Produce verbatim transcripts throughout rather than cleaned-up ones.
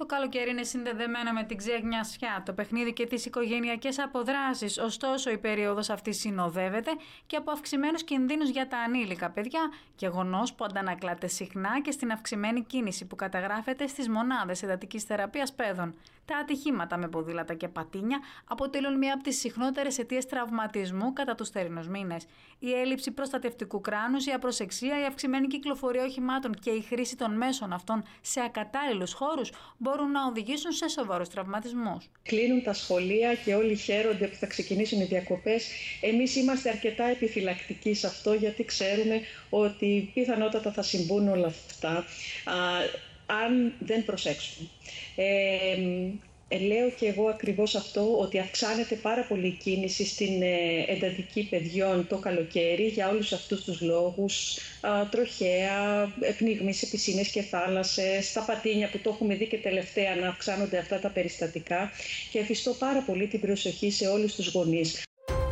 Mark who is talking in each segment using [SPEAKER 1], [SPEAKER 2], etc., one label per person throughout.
[SPEAKER 1] Το καλοκαίρι είναι συνδεδεμένο με την ξεγνιασιά, το παιχνίδι και τις οικογενειακές αποδράσεις. Ωστόσο, η περίοδος αυτή συνοδεύεται και από αυξημένους κινδύνους για τα ανήλικα παιδιά, γεγονός που αντανακλάται συχνά και στην αυξημένη κίνηση που καταγράφεται στις μονάδες εντατικής θεραπείας παιδών. Τα ατυχήματα με ποδήλατα και πατίνια αποτελούν μία από τις συχνότερες αιτίες τραυματισμού κατά τους θερινούς μήνες. Η έλλειψη προστατευτικού κράνους, η απροσεξία, η αυξημένη κυκλοφορία οχημάτων και η χρήση των μέσων αυτών σε ακατάλληλους χώρους μπορούν να οδηγήσουν σε σοβαρούς τραυματισμούς.
[SPEAKER 2] Κλείνουν τα σχολεία και όλοι χαίρονται που θα ξεκινήσουν οι διακοπές. Εμείς είμαστε αρκετά επιφυλακτικοί σε αυτό, γιατί ξέρουμε ότι πιθανότατα θα συμβούν όλα αυτά α, αν δεν προσέξουμε. Ε, Ε, λέω και εγώ ακριβώς αυτό, ότι αυξάνεται πάρα πολύ η κίνηση στην ε, εντατική παιδιών το καλοκαίρι για όλους αυτούς τους λόγους, α, τροχαία, πνιγμοί σε πισίνες και θάλασσες, τα πατίνια που το έχουμε δει και τελευταία να αυξάνονται αυτά τα περιστατικά, και εφιστώ πάρα πολύ την προσοχή σε όλους τους γονείς.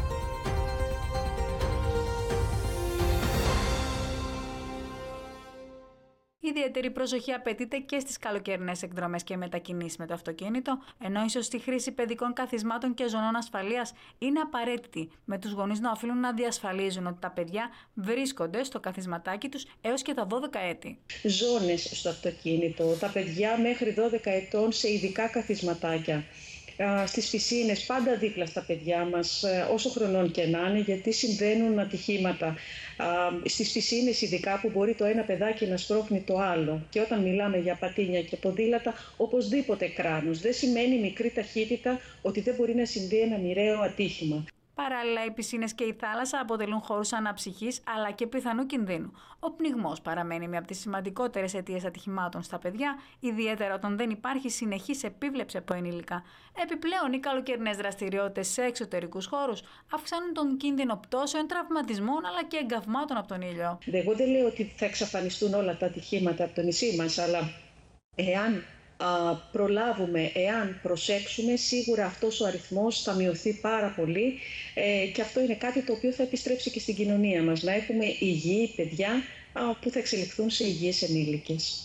[SPEAKER 1] Ιδιαίτερη προσοχή απαιτείται και στις καλοκαιρινές εκδρομές και μετακινήσεις με το αυτοκίνητο, ενώ η σωστή χρήση παιδικών καθισμάτων και ζωνών ασφαλείας είναι απαραίτητη, με τους γονείς να οφείλουν να διασφαλίζουν ότι τα παιδιά βρίσκονται στο καθισματάκι τους έως και τα δώδεκα έτη.
[SPEAKER 2] Ζώνες στο αυτοκίνητο, τα παιδιά μέχρι δώδεκα ετών σε ειδικά καθισματάκια. Στις πισίνες, πάντα δίπλα στα παιδιά μας, όσο χρονών και να είναι, γιατί συμβαίνουν ατυχήματα. Στις πισίνες ειδικά, που μπορεί το ένα παιδάκι να σπρώχνει το άλλο. Και όταν μιλάμε για πατίνια και ποδήλατα, οπωσδήποτε κράνος. Δεν σημαίνει μικρή ταχύτητα ότι δεν μπορεί να συμβεί ένα μοιραίο ατύχημα.
[SPEAKER 1] Παράλληλα, οι πισίνες και η θάλασσα αποτελούν χώρους αναψυχής αλλά και πιθανού κινδύνου. Ο πνιγμός παραμένει μία από τις σημαντικότερες αιτίες ατυχημάτων στα παιδιά, ιδιαίτερα όταν δεν υπάρχει συνεχής επίβλεψη από ενήλικα. Επιπλέον, οι καλοκαιρινές δραστηριότητες σε εξωτερικούς χώρους αυξάνουν τον κίνδυνο πτώσεων, τραυματισμών αλλά και εγκαυμάτων από τον ήλιο.
[SPEAKER 2] Εγώ δεν λέω ότι θα εξαφανιστούν όλα τα ατυχήματα από το νησί μας, αλλά εάν Α, προλάβουμε, εάν προσέξουμε, σίγουρα αυτός ο αριθμός θα μειωθεί πάρα πολύ, ε, και αυτό είναι κάτι το οποίο θα επιστρέψει και στην κοινωνία μας, να έχουμε υγιή παιδιά α, που θα εξελιχθούν σε υγιείς ενήλικες.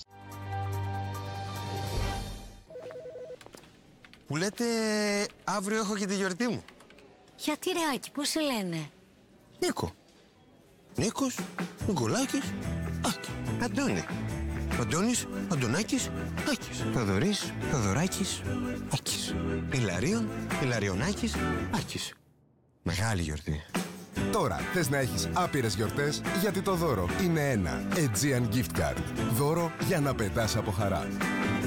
[SPEAKER 3] Μου λέτε αύριο έχω και τη γιορτή μου.
[SPEAKER 4] Γιατί ρε Άκη, πώς σε λένε?
[SPEAKER 3] Νίκο. Νίκος, Νικολάκης, Άκη. Αντώνη. Αντώνης, Αντωνάκης, Άκης. Θοδωρής, Θοδωράκης, Άκης. Ηλαρίων, Ηλαριονάκης, Άκης. Μεγάλη γιορτή.
[SPEAKER 5] Τώρα θες να έχεις άπειρες γιορτές, γιατί το δώρο είναι ένα Aegean Gift Card. Δώρο για να πετάς από χαρά.